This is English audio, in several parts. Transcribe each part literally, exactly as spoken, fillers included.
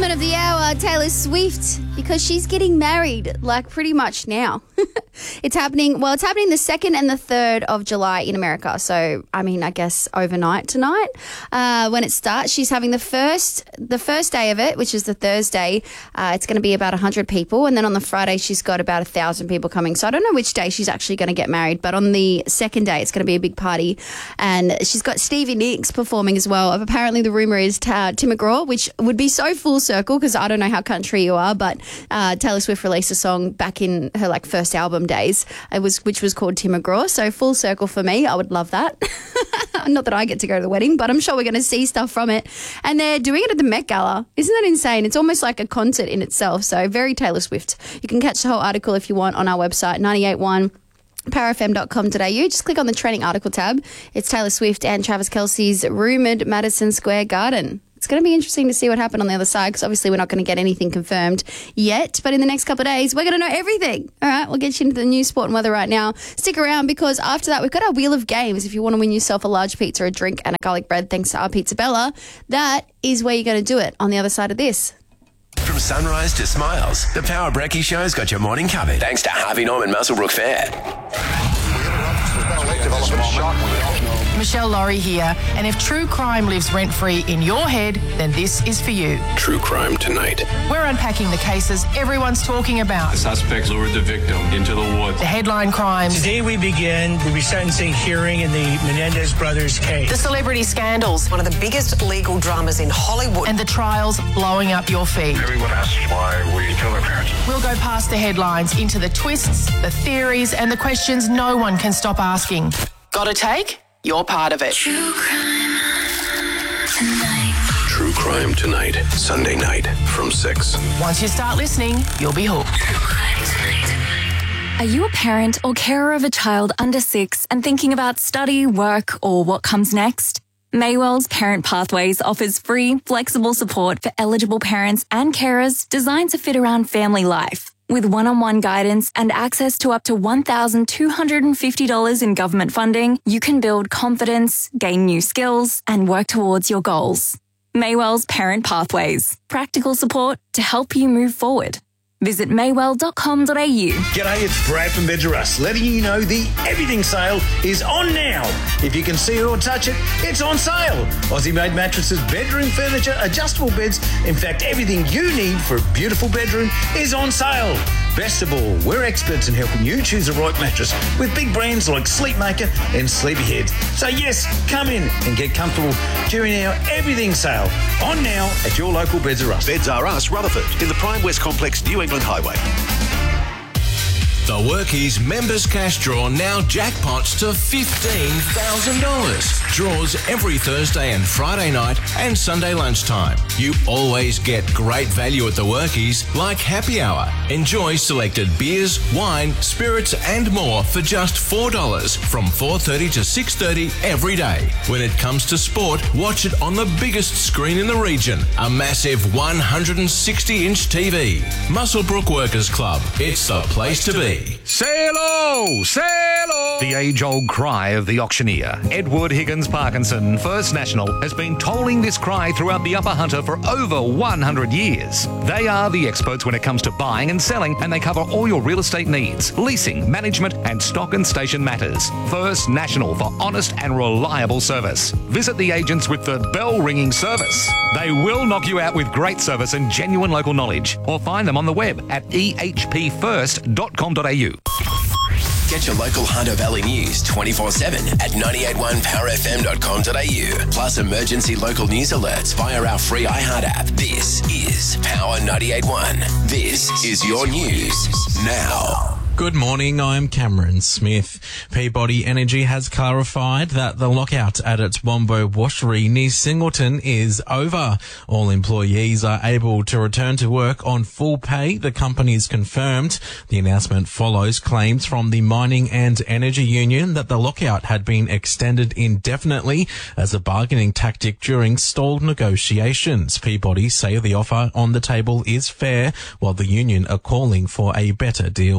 Woman of the hour, Taylor Swift, because she's getting married, like pretty much now. It's happening, well, it's happening the second and the third of July in America. So, I mean, I guess overnight tonight uh, when it starts. She's having the first the first day of it, which is the Thursday. Uh, it's going to be about one hundred people. And then on the Friday, she's got about one thousand people coming. So I don't know which day she's actually going to get married. But on the second day, it's going to be a big party. And she's got Stevie Nicks performing as well. Apparently, the rumour is uh, Tim McGraw, which would be so full circle because I don't know how country you are. But uh, Taylor Swift released a song back in her like first album days, it was which was called Tim McGraw. So full circle for me. I would love that. Not that I get to go to the wedding, but I'm sure we're going to see stuff from it. And they're doing it at the Met Gala. Isn't that insane? It's almost like a concert in itself. So very Taylor Swift. You can catch the whole article if you want on our website, ninety-eight point one power f m dot com dot a u. Just click on the trending article tab. It's Taylor Swift and Travis Kelce's rumoured Madison Square Garden. It's going to be interesting to see what happened on the other side because obviously we're not going to get anything confirmed yet. But in the next couple of days, we're going to know everything. All right, we'll get you into the news, sport and weather right now. Stick around because after that, we've got our wheel of games. If you want to win yourself a large pizza, a drink and a garlic bread thanks to our Pizza Bella, that is where you're going to do it on the other side of this. From sunrise to smiles, the Power Brekkie Show's got your morning covered. Thanks to Harvey Norman Muswellbrook Fair. Michelle Laurie here, and if true crime lives rent-free in your head, then this is for you. True Crime Tonight. We're unpacking the cases everyone's talking about. The suspects lured the victim into the woods. The headline crimes. Today we begin the resentencing hearing in the Menendez brothers case. The celebrity scandals. One of the biggest legal dramas in Hollywood. And the trials blowing up your feed. Everyone asks why we kill our parents. We'll go past the headlines into the twists, the theories, and the questions no one can stop asking. Got a take? You're part of it. True Crime Tonight. True Crime Tonight, Sunday night from six. Once you start listening, you'll be hooked. True Crime Tonight. Are you a parent or carer of a child under six and thinking about study, work, or what comes next? Maywell's Parent Pathways offers free, flexible support for eligible parents and carers designed to fit around family life. With one-on-one guidance and access to up to one thousand two hundred fifty dollars in government funding, you can build confidence, gain new skills, and work towards your goals. Maywell's Parent Pathways. Practical support to help you move forward. Visit maywell dot com dot a u. G'day, it's Brad from Beds R Us, letting you know the everything sale is on now. If you can see it or touch it, it's on sale. Aussie-made mattresses, bedroom furniture, adjustable beds, in fact, everything you need for a beautiful bedroom is on sale. Best of all, we're experts in helping you choose the right mattress with big brands like Sleepmaker and Sleepyhead. So yes, come in and get comfortable during our everything sale. On now at your local Beds R Us. Beds R Us, Rutherford, in the Prime West Complex, New England Highway. The Workies Members Cash Draw now jackpots to fifteen thousand dollars. Draws every Thursday and Friday night and Sunday lunchtime. You always get great value at the Workies, like happy hour. Enjoy selected beers, wine, spirits and more for just four dollars from four thirty to six thirty every day. When it comes to sport, watch it on the biggest screen in the region, a massive one hundred sixty inch T V. Muswellbrook Workers Club. It's the place to be. Say hello! Say hello! The age-old cry of the auctioneer, Edward Higgins Parkinson, First National, has been tolling this cry throughout the Upper Hunter for over one hundred years. They are the experts when it comes to buying and selling, and they cover all your real estate needs, leasing, management, and stock and station matters. First National for honest and reliable service. Visit the agents with the bell-ringing service. They will knock you out with great service and genuine local knowledge, or find them on the web at e h p first dot com dot a u. Get your local Hunter Valley news twenty-four seven at ninety-eight point one power f m dot com dot a u. Plus emergency local news alerts via our free iHeart app. This is Power ninety-eight point one. This is your news now. Good morning, I'm Cameron Smith. Peabody Energy has clarified that the lockout at its Wombo washery near Singleton is over. All employees are able to return to work on full pay, the company has confirmed. The announcement follows claims from the Mining and Energy Union that the lockout had been extended indefinitely as a bargaining tactic during stalled negotiations. Peabody say the offer on the table is fair, while the union are calling for a better deal.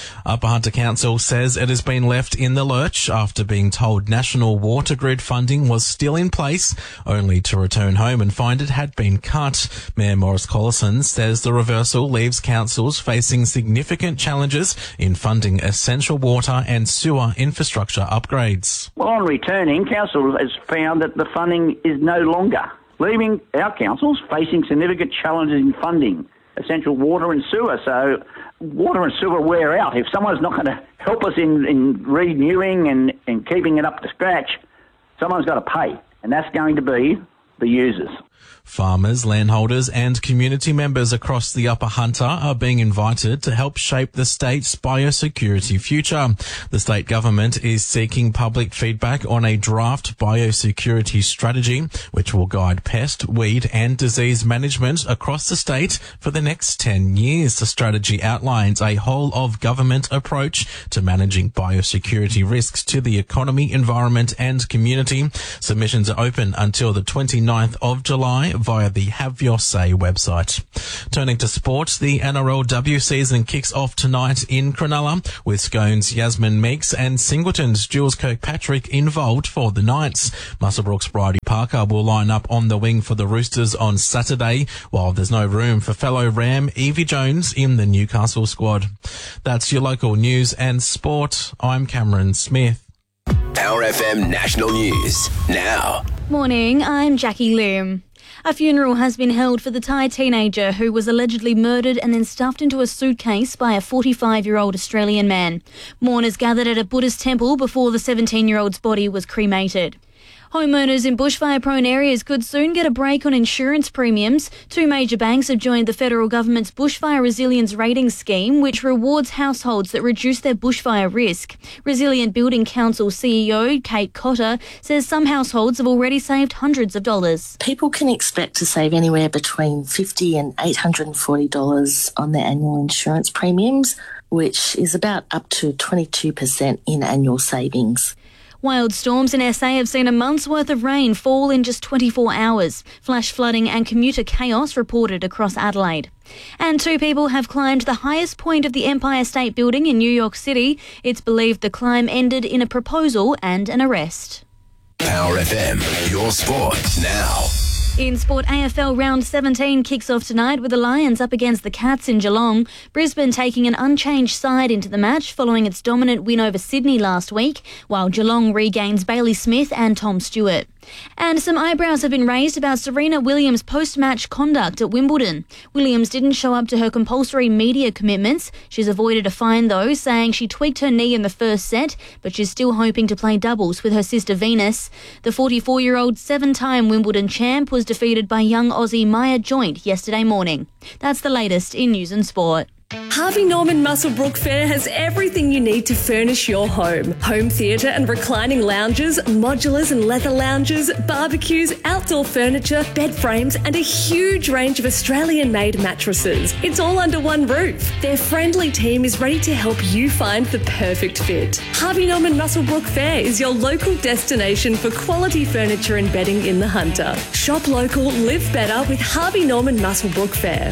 Upper Hunter Council says it has been left in the lurch after being told national water grid funding was still in place, only to return home and find it had been cut. Mayor Maurice Collison says the reversal leaves councils facing significant challenges in funding essential water and sewer infrastructure upgrades. Well, on returning, council has found that the funding is no longer, leaving our councils facing significant challenges in funding essential water and sewer. So water and sewer wear out. If someone's not going to help us in, in renewing and, and keeping it up to scratch, someone's got to pay, and that's going to be the users. Farmers, landholders and community members across the Upper Hunter are being invited to help shape the state's biosecurity future. The state government is seeking public feedback on a draft biosecurity strategy, which will guide pest, weed and disease management across the state for the next ten years. The strategy outlines a whole-of-government approach to managing biosecurity risks to the economy, environment and community. Submissions are open until the twenty-ninth of July via the Have Your Say website. Turning to sport, the N R L W season kicks off tonight in Cronulla with Scones' Yasmin Meeks and Singleton's Jules Kirkpatrick involved for the Knights. Muswellbrook's Bridie Parker will line up on the wing for the Roosters on Saturday, while there's no room for fellow Ram Evie Jones in the Newcastle squad. That's your local news and sport. I'm Cameron Smith. Power F M National News now. Morning, I'm Jackie Lim. A funeral has been held for the Thai teenager who was allegedly murdered and then stuffed into a suitcase by a forty-five-year-old Australian man. Mourners gathered at a Buddhist temple before the seventeen-year-old's body was cremated. Homeowners in bushfire-prone areas could soon get a break on insurance premiums. Two major banks have joined the federal government's Bushfire Resilience Rating Scheme, which rewards households that reduce their bushfire risk. Resilient Building Council C E O Kate Cotter says some households have already saved hundreds of dollars. People can expect to save anywhere between fifty dollars and eight hundred forty dollars on their annual insurance premiums, which is about up to twenty-two percent in annual savings. Wild storms in S A have seen a month's worth of rain fall in just twenty-four hours. Flash flooding and commuter chaos reported across Adelaide. And two people have climbed the highest point of the Empire State Building in New York City. It's believed the climb ended in a proposal and an arrest. Power F M, your sport now. In sport, A F L round seventeen kicks off tonight with the Lions up against the Cats in Geelong. Brisbane taking an unchanged side into the match following its dominant win over Sydney last week, while Geelong regains Bailey Smith and Tom Stewart. And some eyebrows have been raised about Serena Williams' post-match conduct at Wimbledon. Williams didn't show up to her compulsory media commitments. She's avoided a fine though, saying she tweaked her knee in the first set, but she's still hoping to play doubles with her sister Venus. The forty-four-year-old seven-time Wimbledon champ was defeated by young Aussie Maya Joint yesterday morning. That's the latest in news and sport. Harvey Norman Muswellbrook Fair has everything you need to furnish your home. Home theatre and reclining lounges, modulars and leather lounges, barbecues, outdoor furniture, bed frames and a huge range of Australian-made mattresses. It's all under one roof. Their friendly team is ready to help you find the perfect fit. Harvey Norman Muswellbrook Fair is your local destination for quality furniture and bedding in the Hunter. Shop local, live better with Harvey Norman Muswellbrook Fair.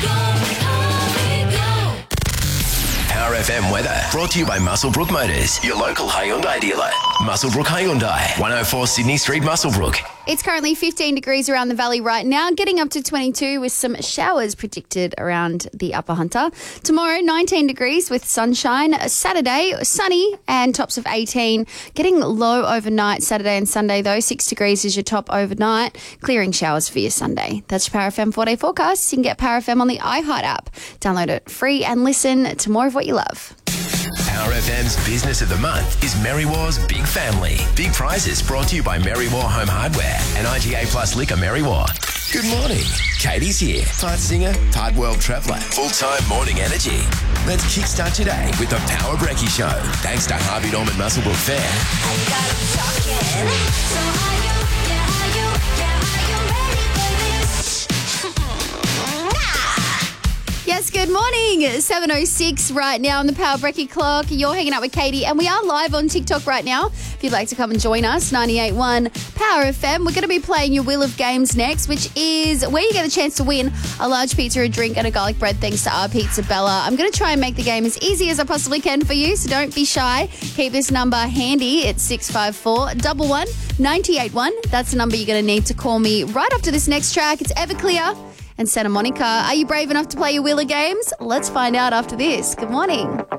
Power F M weather brought to you by Muswellbrook Motors, your local Hyundai dealer. Muswellbrook Hyundai, one oh four Sydney Street, Muswellbrook. It's currently fifteen degrees around the valley right now, getting up to twenty-two with some showers predicted around the Upper Hunter. Tomorrow, nineteen degrees with sunshine. Saturday, sunny and tops of eighteen. Getting low overnight Saturday and Sunday though. six degrees is your top overnight. Clearing showers for your Sunday. That's your Power F M four-day forecast. You can get Power F M on the iHeart app. Download it free and listen to more of what you love. Power F M's Business of the Month is Merrywar's Big Family. Big prizes brought to you by Merrywar Home Hardware and I G A Plus Liquor Merrywar. Good morning. Katie's here. Tide singer, Tide World Traveller, full-time morning energy. Let's kickstart today with the Power Brekkie Show. Thanks to Harvey Norman Muswellbrook Fair. Yes, good Good morning. seven oh six right now on the Power Brekkie clock. You're hanging out with Katie, and we are live on TikTok right now. If you'd like to come and join us, ninety-eight point one Power F M. We're going to be playing your Wheel of Games next, which is where you get a chance to win a large pizza, a drink, and a garlic bread thanks to our Pizza Bella. I'm going to try and make the game as easy as I possibly can for you, so don't be shy. Keep this number handy. It's six five four, one one, nine eight one. That's the number you're going to need to call me right after this next track. It's Everclear and Santa Monica. Are you brave enough to play your Wheel of Games? Let's find out after this. Good morning.